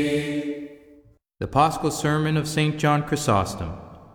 The Paschal Sermon of St. John Chrysostom.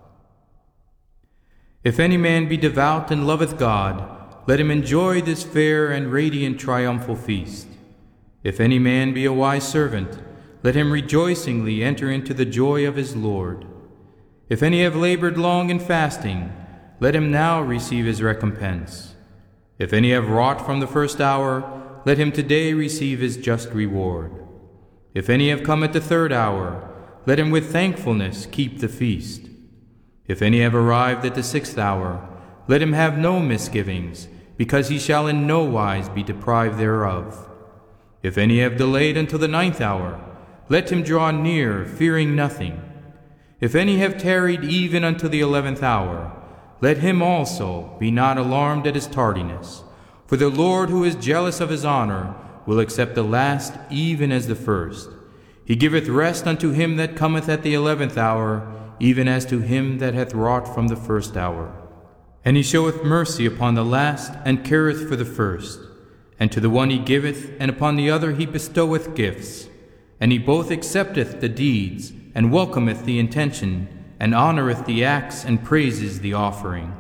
If any man be devout and loveth God, let him enjoy this fair and radiant triumphal feast. If any man be a wise servant, let him rejoicingly enter into the joy of his Lord. If any have labored long in fasting, let him now receive his recompense. If any have wrought from the first hour, let him today receive his just reward. If any have come at the third hour, let him with thankfulness keep the feast. If any have arrived at the sixth hour, let him have no misgivings, because he shall in no wise be deprived thereof. If any have delayed until the ninth hour, let him draw near, fearing nothing. If any have tarried even until the 11th hour, let him also be not alarmed at his tardiness. For the Lord, who is jealous of his honor, will accept the last even as the first. He giveth rest unto him that cometh at the 11th hour, even as to him that hath wrought from the first hour. And he showeth mercy upon the last, and careth for the first. And to the one he giveth, and upon the other he bestoweth gifts. And he both accepteth the deeds, and welcometh the intention, and honoureth the acts, and praises the offering.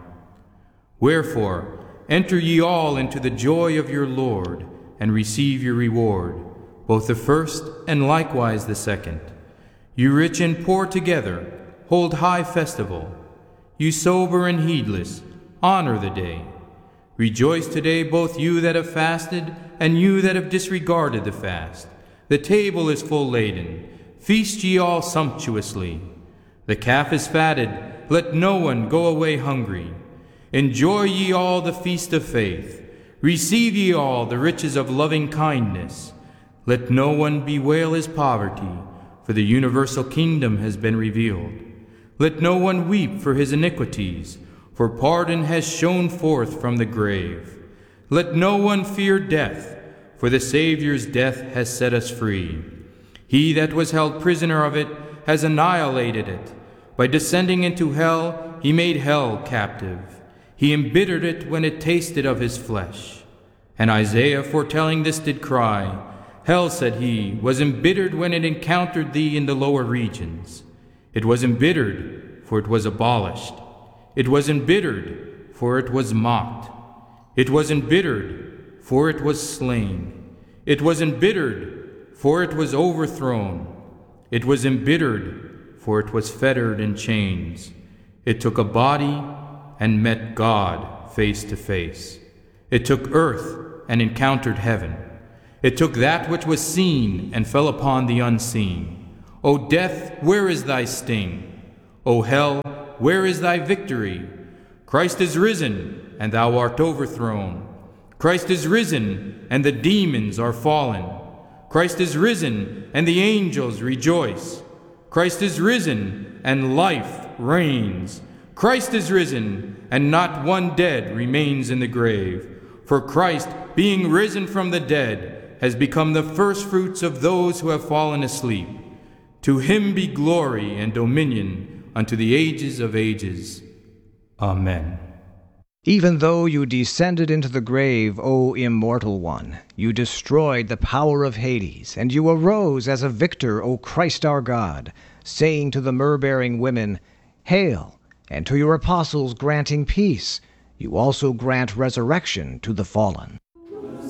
Wherefore, enter ye all into the joy of your Lord, and receive your reward, both the first and likewise the second. You rich and poor together, hold high festival. You sober and heedless, honor the day. Rejoice today, both you that have fasted, and you that have disregarded the fast. The table is full laden. Feast ye all sumptuously. The calf is fatted. Let no one go away hungry. Enjoy ye all the feast of faith. Receive ye all the riches of loving kindness. Let no one bewail his poverty, for the universal kingdom has been revealed. Let no one weep for his iniquities, for pardon has shone forth from the grave. Let no one fear death, for the Saviour's death has set us free. He that was held prisoner of it has annihilated it. By descending into hell, he made hell captive. He embittered it when it tasted of his flesh. And Isaiah, foretelling this, did cry, Hell, said he, was embittered when it encountered thee in the lower regions. It was embittered, for it was abolished. It was embittered, for it was mocked. It was embittered, for it was slain. It was embittered, for it was overthrown. It was embittered, for it was fettered in chains. It took a body and met God face to face. It took earth and encountered heaven. It took that which was seen and fell upon the unseen. O death, where is thy sting? O hell, where is thy victory? Christ is risen, and thou art overthrown. Christ is risen, and the demons are fallen. Christ is risen, and the angels rejoice. Christ is risen, and life reigns. Christ is risen, and not one dead remains in the grave. For Christ, being risen from the dead, has become the firstfruits of those who have fallen asleep. To him be glory and dominion unto the ages of ages. Amen. Even though you descended into the grave, O immortal one, you destroyed the power of Hades, and you arose as a victor, O Christ our God, saying to the myrrh-bearing women, Hail, and to your apostles granting peace, you also grant resurrection to the fallen.